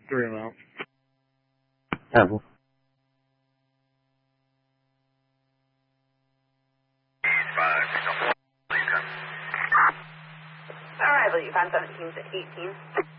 3 amount. Apple. Arrival, you found 17 to 18.